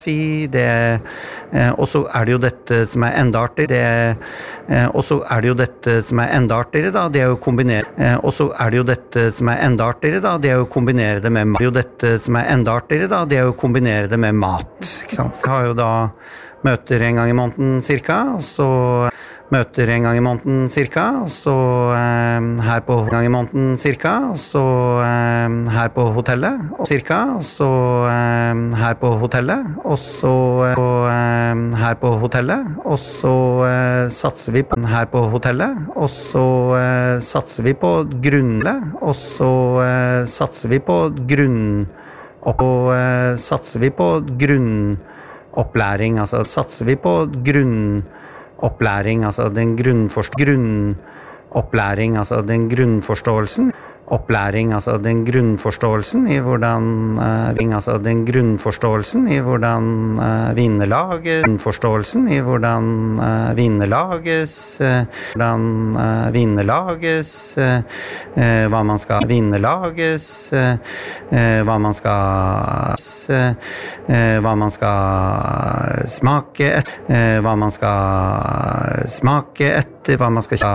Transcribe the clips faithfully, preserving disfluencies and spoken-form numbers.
det, eh, og så er det jo dette som er enda artig, det, eh, og så er det jo dette som er enda artigere da, det er jo å kombinere, eh, og så er det jo dette som er enda artigere da, det er jo å kombinere det med mat, det er jo dette som er enda artigere da, det er jo å kombinere det med mat, ikke sant? Jeg har jo da møter en gang i måneden cirka, og så møter en gang i måneden cirka, og så eh, her på en gang i måneden cirka, og så eh, her på hotellet, og cirka, og så eh, her på hotellet, og så eh, her på hotellet, og så eh, satser vi på her på hotellet, og så eh, satser vi på grunnlet, og så eh, satser vi på grunn, og eh, satser vi på grunnopplæring, altså satser vi på grunn opplæring, altså den grunnforst grunnopplæring, altså den grunnforståelsen, opplæring, altså den grunnforståelsen i hvordan uh, altså den grunnforståelsen i hvordan uh, vinene lages, grunnforståelsen i hvordan uh, vinene lages, uh, hvordan uh, vinene lages, uh, uh, hva man skal vinene lages, uh, uh, hva man skal uh, uh, hva man skal smake et, uh, hva man skal smake etter, hva man skal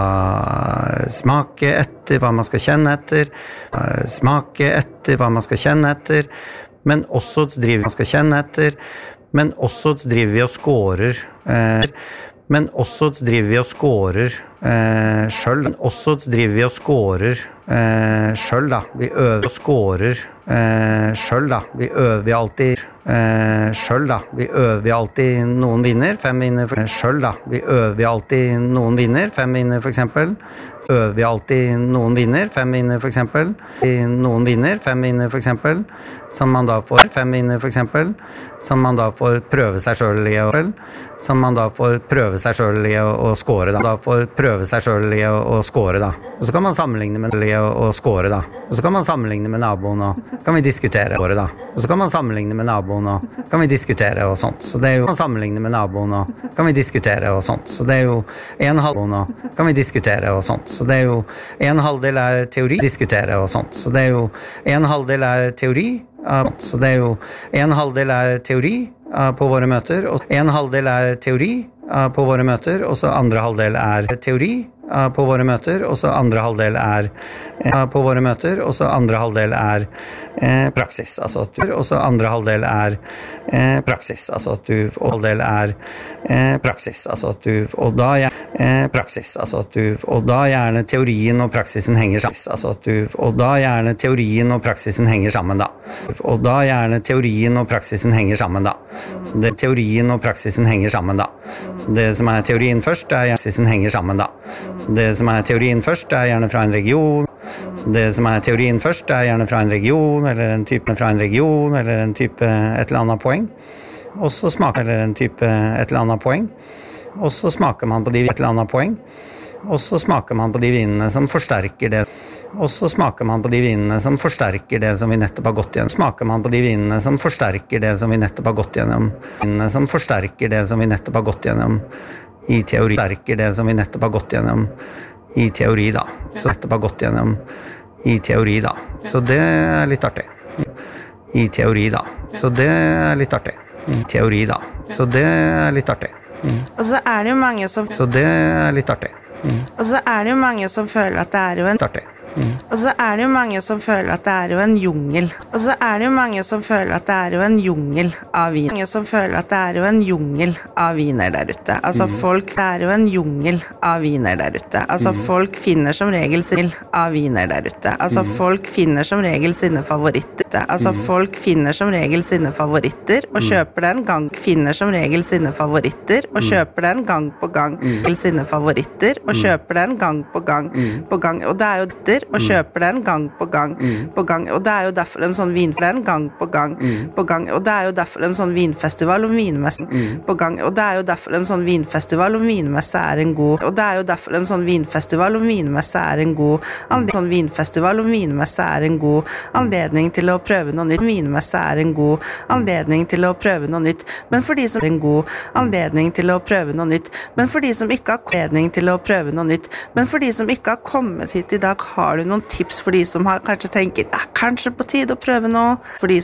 smake etter, hva man skal kjenne etter, smake etter, hva man skal kjenne etter, men også driver man skal kjenne etter, men også driver vi og skårer, eh, men også driver vi og skårer eh, selv, men også driver vi og skårer eh, selv da, vi øver og skårer eh, selv da, vi øver vi alltid eh, selv da, vi øver vi alltid noen vinner, fem vinner for selv da, vi øver vi alltid noen vinner, fem vinner for eksempel, øver vi alltid noen vinner, fem vinner for eksempel, noen vinner, fem vinner for eksempel, som man da får, fem vinner for eksempel, som man da får prøve seg selv i å, som man da får prøve seg selv i å, å skåre da, da får prøve seg selv i å, å skåre da, og så kan man sammenligne med å, å skåre da, og så kan man sammenligne med naboen og så kan vi diskutere skåre da, og så kan man sammenligne med naboen og så kan vi diskutere og sånt, så det er jo man sammenligne med naboen og så kan vi diskutere og sånt, så det er jo en halvdel og så kan vi diskutere og sånt, så det er jo en halvdel er teori, diskutere og sånt, så det er jo en halvdel er teori, så det er jo en halvdel er teori på våre møter, og en halvdel er teori på våre møter, og så andre halvdel er teori på våre møter, og så andre halvdel er på våre møter, og så andre halvdel er eh, praksis, altså at du, og så andre halvdel er eh, praksis, altså at du, og halvdel er eh, praksis, altså at du, og da eh, praksis, altså at du, og da gjerne teorien og praksisen henger sammen, altså at du, og da gjerne teorien og praksisen henger sammen da, og da gjerne teorien og praksisen henger sammen da, så det teorien og praksisen henger sammen da, så det som er teorien først, det er praksisen henger sammen da, så det som er teorien først, det er gjerne fra en region, så det som er teorien først, det er gjerne fra en region, eller en type fra en region, eller en type et eller annet poeng, og så smaker, eller en type et eller annet poeng, og så smaker man på de et eller annet poeng, og så smaker man på de vinene som forsterker det, og så smaker man på de vinene som forsterker det som vi nettopp har gått gjennom, smaker man på de vinene som forsterker det som vi nettopp har gått gjennom, vinene som forsterker det som vi nettopp har gått gjennom, i teori, forsterker det som vi nettopp har gått gjennom, i teori da, så nettopp har gått gjennom i teori da, så det er litt artig, i teori da, så det er litt artig, i teori da, så det er litt artig, og så er det jo mange som, så det er litt artig, og så er det jo mange som føler at det er jo en artig. Og så er det jo mange som føler at det er jo en jungel. Og så er det jo mange som føler at det er jo en jungel av vin. Mange som føler at det er jo en jungel av viner der ute. Altså mm. folk, det er jo en jungel av viner der ute. Altså mm. folk finner som regel sin av viner der ute. Altså mm. folk finner som regel sine favoritter. Altså mm. folk finner som regel sine favoritter og kjøper den gang. Finner som regel sine favoritter og kjøper den gang på gang. Mm. Sine favoritter og kjøper den gang på gang på gang. Og det er jo det og kjøper den gang på gang mm. på gang, og det er jo derfor en sånn vin den gang på gang mm. på gang, og det er jo derfor en sånn vinfestival og vinmesse mm. på gang, og det er jo derfor en sånn vinfestival og vinmesse er en god, og det er jo derfor en sånn vinfestival og vinmesse er en god anledning, sånn vinfestival og vinmesse er en god anledning til å prøve noe nytt, vinmesse er en god anledning til å prøve noe nytt, men for de som er en god anledning til å prøve noe nytt, men for de som ikke har anledning til å prøve noe nytt, men for de som ikke har kommet hit i dag, har du noen tips for de som har kanskje tenker, det er kanskje på tide å prøve noe, for de